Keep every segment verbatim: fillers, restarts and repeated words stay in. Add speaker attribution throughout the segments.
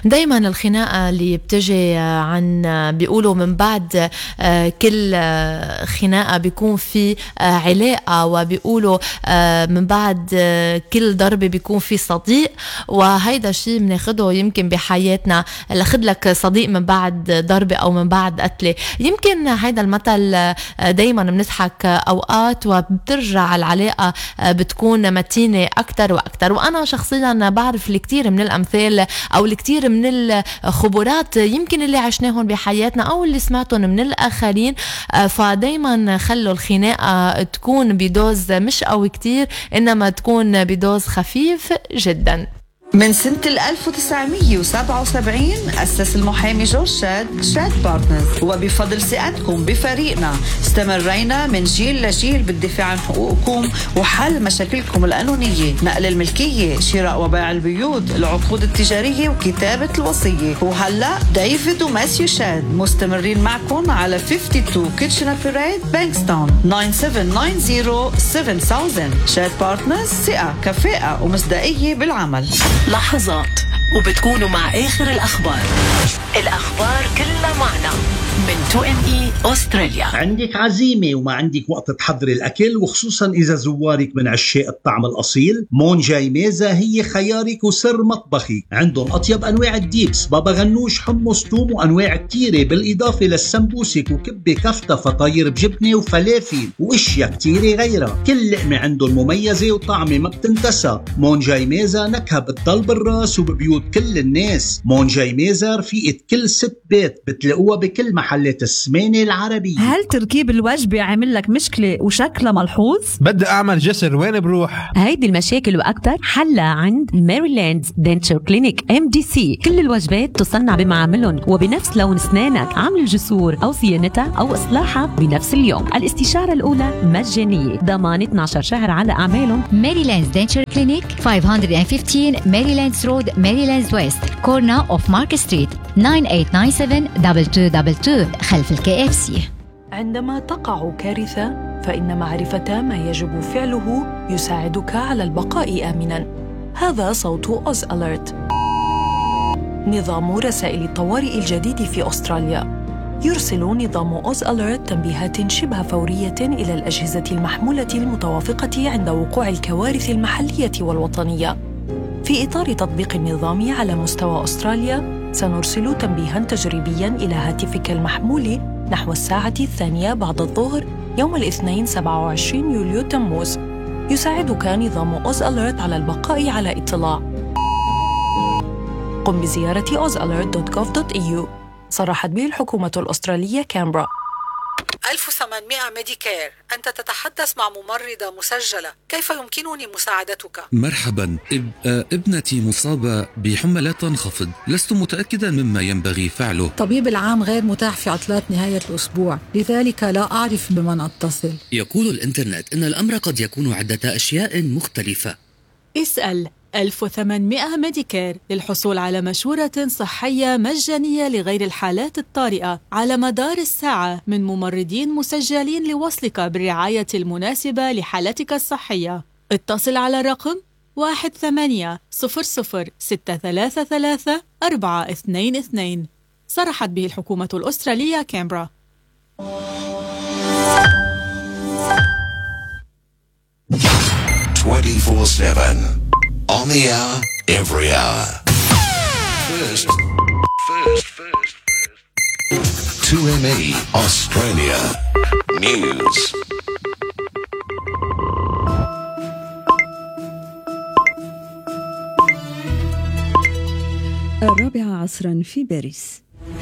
Speaker 1: دايما الخناقة اللي بتجي عن بيقولوا من بعد كل خناقة بيكون في علاقة، وبيقولوا من بعد كل ضربة بيكون في صديق، وهيدا الشيء بناخده يمكن بحياتنا. لخد لك صديق من بعد ضربة أو من بعد قتلة. يمكن هيدا المثل دايما بنضحك أوقات وبترجع العلاقة بتكون متينة أكتر وأكتر. وأنا شخصيا بعرف الكثير من الأمثال أو الكثير من الخبرات يمكن اللي عشناهم بحياتنا أو اللي سمعتهم من الآخرين. فدايما خلوا الخناقة تكون بدوز مش قوي كتير، إنما تكون بدوز خفيف جدا.
Speaker 2: من سنة ألف وتسعمية وسبعة وسبعين أسس المحامي جورج شاد شاد بارتنرز، وبفضل ثقتكم بفريقنا استمرينا من جيل لجيل بالدفاع عن حقوقكم وحل مشاكلكم القانونية، نقل الملكية، شراء وبيع البيوت، العقود التجارية وكتابة الوصية. وهلأ ديفيد وماسيو شاد مستمرين معكم على اثنين وخمسين كيتشنر بيريد بانكستون تسعة سبعة تسعة صفر سبعة ألف. شاد بارتنرز، ثقة كفاءة ومصداقية بالعمل.
Speaker 3: لحظات وبتكونوا مع آخر الأخبار. الأخبار كلها معنا من تو إم إي أستراليا.
Speaker 4: عندك عزيمة وما عندك وقت تحضري الأكل، وخصوصا إذا زوارك من عشاق الطعم الأصيل، مون جاي ميزة هي خيارك وسر مطبخي. عندهم أطيب أنواع الديبس، بابا غنوش، حمص، توم، وأنواع كتيرة، بالإضافة للسمبوسك وكبة كفتة فطاير بجبنة وفلافل وإشياء كتيرة غيرها. كل لقمة عندهم مميزة وطعمة ما بتنتسى. مون جاي ميزة نكهة بتضل بالراس وببيوت كل الناس. مون جاي ميزة رفيقة كل ست بيت، بتلاقوها بكل محلات السمانة العربية.
Speaker 5: هل تركيب الوجبة عامل لك مشكلة وشكلها ملحوظ؟
Speaker 6: بدي أعمل جسر، وين بروح؟
Speaker 7: هيدي المشاكل وأكتر حلها عند ميريلاند دنتشر كلينيك إم دي سي. كل الوجبات تصنع بمعاملهم وبنفس لون أسنانك. عمل الجسور أو صيانتها أو إصلاحها بنفس اليوم. الاستشارة الأولى مجانية، ضمان اثنا عشر شهر على أعمالهم.
Speaker 8: ميريلاند دنتشر كلينيك خمسمية وخمستاشر ميريلاندز رود، ميريلاندز ويست، كورنا أوف مارك ستريت، تسعة ثمانية تسعة سبعة اثنين اثنين اثنين خلف الكي اف سي.
Speaker 9: عندما تقع كارثة فإن معرفة ما يجب فعله يساعدك على البقاء آمناً. هذا صوت أوز أليرت، نظام رسائل الطوارئ الجديد في أستراليا. يرسل نظام أوز أليرت تنبيهات شبه فورية إلى الأجهزة المحمولة المتوافقة عند وقوع الكوارث المحلية والوطنية. في إطار تطبيق النظام على مستوى أستراليا، سنرسل تنبيهاً تجريبياً إلى هاتفك المحمول نحو الساعة الثانية بعد الظهر يوم الاثنين سبعة وعشرين يوليو تموز. يساعدك نظام أوز أليرت على البقاء على اطلاع. قم بزيارة أوز أليرت دوت جوف دوت إي يو. صرحت به الحكومة الأسترالية كامبرا.
Speaker 10: ألف وثمانمائة ميديكير، أنت تتحدث مع ممرضة مسجلة، كيف يمكنني مساعدتك؟
Speaker 11: مرحبا، إب... ابنتي مصابة بحمى لا تنخفض، لست متأكدا مما ينبغي فعله.
Speaker 10: طبيب العام غير متاح في عطلات نهاية الأسبوع، لذلك لا أعرف بمن أتصل.
Speaker 12: يقول الإنترنت إن الأمر قد يكون عدة أشياء مختلفة.
Speaker 10: اسأل ألف وثمانمائة ميديكير للحصول على مشورة صحية مجانية لغير الحالات الطارئة على مدار الساعة من ممرضين مسجلين لوصلك بالرعاية المناسبة لحالتك الصحية. اتصل على رقم واحد ثمانية صفر صفر ستة ثلاثة ثلاثة أربعة اثنين اثنين. صرحت به الحكومة الأسترالية كامبرا.
Speaker 13: twenty-four seven On the hour, every hour. First, first, first, first. two M E Australia News.
Speaker 5: الرابعة عصرا في باريس.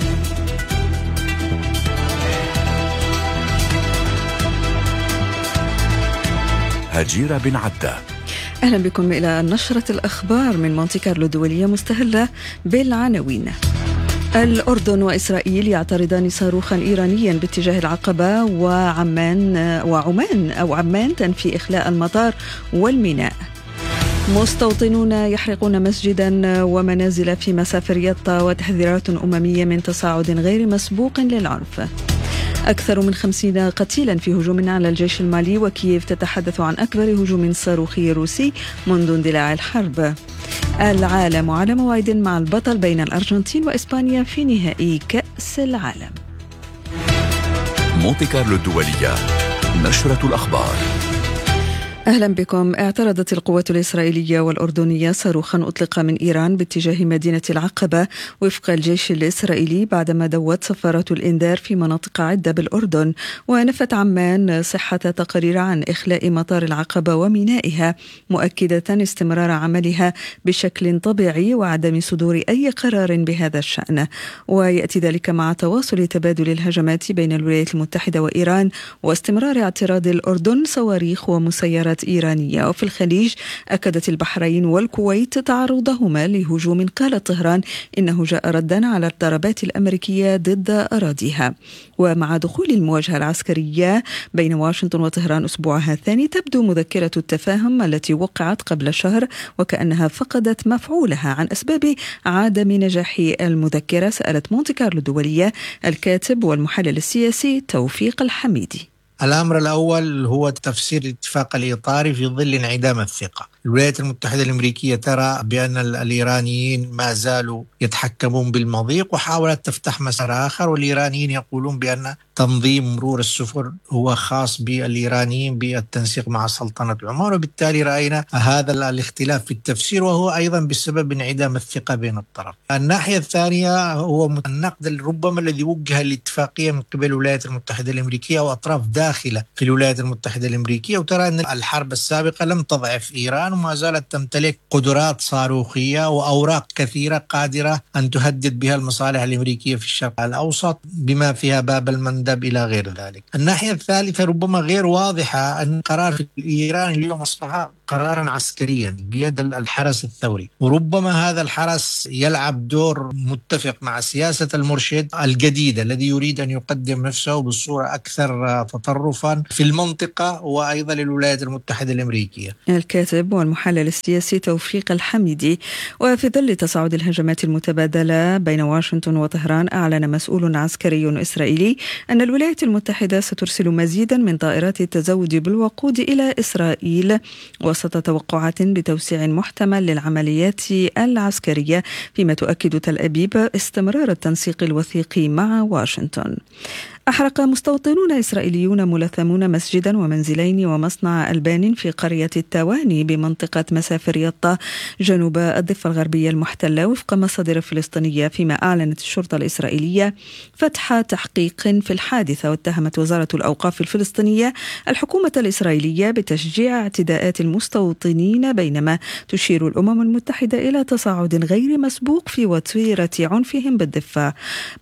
Speaker 13: هجيرة بن عدة.
Speaker 5: أهلا بكم إلى نشرة الأخبار من مونتي كارلو الدولية، مستهلة بالعناوين. الأردن وإسرائيل يعترضان صاروخا إيرانيا باتجاه العقبة وعمان وعمان أو عمان تنفي إخلاء المطار والميناء. مستوطنون يحرقون مسجدا ومنازل في مسافر يطا وتحذيرات أممية من تصاعد غير مسبوق للعنف. أكثر من خمسين قتيلا في هجوم على الجيش المالي، وكييف تتحدث عن أكبر هجوم صاروخي روسي منذ اندلاع الحرب. العالم على موعد مع البطل بين الأرجنتين وإسبانيا في نهائي كأس العالم.
Speaker 13: مونتي كارلو الدولية، نشرة الأخبار.
Speaker 5: أهلا بكم. اعترضت القوات الإسرائيلية والأردنية صاروخا أطلق من إيران باتجاه مدينة العقبة وفق الجيش الإسرائيلي بعدما دوت صفارات الإنذار في مناطق عدة بالأردن. ونفت عمان صحة تقارير عن إخلاء مطار العقبة ومينائها، مؤكدة استمرار عملها بشكل طبيعي وعدم صدور أي قرار بهذا الشأن. ويأتي ذلك مع تواصل تبادل الهجمات بين الولايات المتحدة وإيران واستمرار اعتراض الأردن صواريخ ومسيرات إيرانية. وفي الخليج أكدت البحرين والكويت تعرضهما لهجوم قال طهران إنه جاء ردا على الضربات الأمريكية ضد أراضيها. ومع دخول المواجهة العسكرية بين واشنطن وطهران أسبوعها الثاني، تبدو مذكرة التفاهم التي وقعت قبل شهر وكأنها فقدت مفعولها. عن أسباب عدم نجاح المذكرة سألت مونتي كارلو الدولية الكاتب والمحلل السياسي توفيق الحميدي.
Speaker 14: الأمر الأول هو تفسير الاتفاق الإطاري في ظل انعدام الثقة. الولايات المتحدة الأمريكية ترى بأن الإيرانيين ما زالوا يتحكمون بالمضيق وحاولت تفتح مسار آخر، والإيرانيين يقولون بأن تنظيم مرور السفن هو خاص بالإيرانيين بالتنسيق مع سلطنة عمان، وبالتالي رأينا هذا الاختلاف في التفسير، وهو أيضا بسبب انعدام الثقة بين الطرف. الناحية الثانية هو النقد ربما الذي وجه الاتفاقية من قبل الولايات المتحدة الأمريكية وأطراف داخلة في الولايات المتحدة الأمريكية، وترى أن الحرب السابقة لم تضعف إيران وما زالت تمتلك قدرات صاروخية وأوراق كثيرة قادرة أن تهدد بها المصالح الأمريكية في الشرق الأوسط بما فيها باب المندب إلى غير ذلك. الناحية الثالثة ربما غير واضحة أن قرار في إيران اليوم أصبح قرارا عسكريا بيد الحرس الثوري، وربما هذا الحرس يلعب دور متفق مع سياسة المرشد الجديد الذي يريد أن يقدم نفسه بصورة أكثر تطرفا في المنطقة وأيضا للولايات المتحدة الأمريكية.
Speaker 5: الكاتب والمحلل السياسي توفيق الحميدي. وفي ظل تصاعد الهجمات المتبادلة بين واشنطن وطهران، أعلن مسؤول عسكري إسرائيلي أن الولايات المتحدة سترسل مزيدا من طائرات التزود بالوقود إلى إسرائيل وسط توقعات بتوسيع محتمل للعمليات العسكرية، فيما تؤكد تل أبيب استمرار التنسيق الوثيق مع واشنطن. أحرق مستوطنون إسرائيليون ملثمون مسجدا ومنزلين ومصنع ألبان في قرية التواني بمنطقة مسافر يطا جنوب الضفة الغربية المحتلة وفق مصادر فلسطينية، فيما أعلنت الشرطة الإسرائيلية فتح تحقيق في الحادثة. واتهمت وزارة الأوقاف الفلسطينية الحكومة الإسرائيلية بتشجيع اعتداءات المستوطنين، بينما تشير الأمم المتحدة إلى تصاعد غير مسبوق في وتيرة عنفهم بالضفة.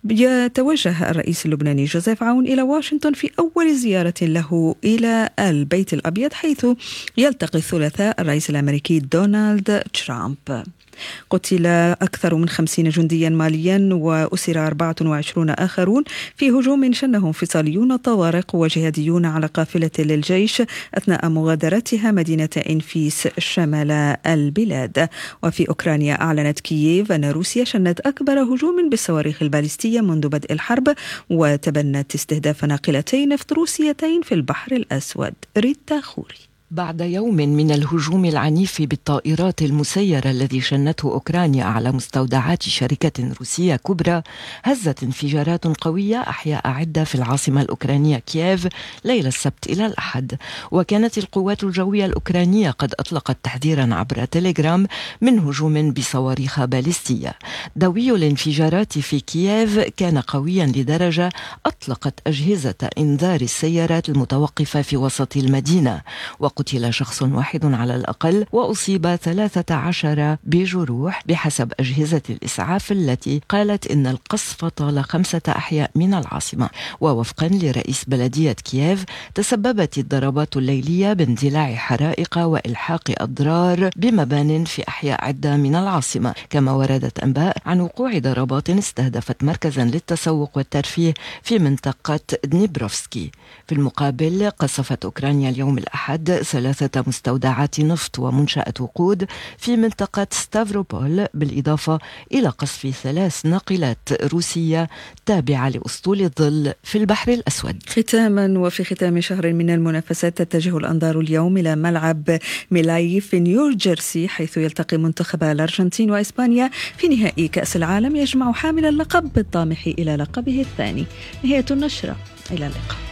Speaker 5: يتوجه الرئيس اللبناني جوزيف عون إلى واشنطن في أول زيارة له إلى البيت الأبيض، حيث يلتقي الثلاثاء الرئيس الأمريكي دونالد ترامب. قتل أكثر من خمسين جنديا ماليا وأسر أربعة وعشرين آخرون في هجوم شنه انفصاليون طوارق وجهاديون على قافلة للجيش أثناء مغادرتها مدينة إنفيس شمال البلاد. وفي أوكرانيا أعلنت كييف أن روسيا شنت أكبر هجوم بالصواريخ الباليستية منذ بدء الحرب، وتبنت استهداف ناقلتين نفط روسيتين في البحر الأسود. ريتا خوري.
Speaker 15: بعد يوم من الهجوم العنيف بالطائرات المسيرة الذي شنته أوكرانيا على مستودعات شركة روسية كبرى، هزت انفجارات قوية أحياء عدة في العاصمة الأوكرانية كييف ليلة السبت إلى الأحد. وكانت القوات الجوية الأوكرانية قد أطلقت تحذيرا عبر تيليجرام من هجوم بصواريخ باليستية. دوي الانفجارات في كييف كان قويا لدرجة أطلقت أجهزة إنذار السيارات المتوقفة في وسط المدينة، وقد قتل شخص واحد على الأقل وأصيب ثلاثة عشر بجروح بحسب أجهزة الإسعاف التي قالت إن القصف طال خمسة أحياء من العاصمة. ووفقا لرئيس بلدية كييف، تسببت الضربات الليلية باندلاع حرائق وإلحاق أضرار بمبان في أحياء عدة من العاصمة. كما وردت أنباء عن وقوع ضربات استهدفت مركزا للتسوق والترفيه في منطقة دنيبروفسكي. في المقابل، قصفت أوكرانيا اليوم الأحد ثلاثة مستودعات نفط ومنشأة وقود في منطقة ستافروبول، بالإضافة إلى قصف ثلاث ناقلات روسية تابعة لأسطول الظل في البحر الأسود.
Speaker 5: ختاما وفي ختام شهر من المنافسات، تتجه الأنظار اليوم إلى ملعب ميلاي في نيوجيرسي، حيث يلتقي منتخبا الأرجنتين وإسبانيا في نهائي كأس العالم يجمع حامل اللقب بالطامح إلى لقبه الثاني. نهاية النشرة، إلى اللقاء.